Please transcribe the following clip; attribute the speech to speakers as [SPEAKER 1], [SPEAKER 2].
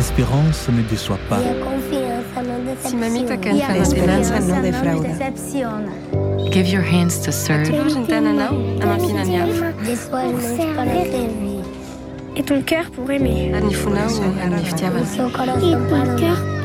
[SPEAKER 1] l'espérance ne déçoit pas.
[SPEAKER 2] Si mamita kan
[SPEAKER 3] L'esperanza no defrauda.
[SPEAKER 4] Give your hands to serve.
[SPEAKER 5] Et ton cœur pour aimer.
[SPEAKER 2] Et ton cœur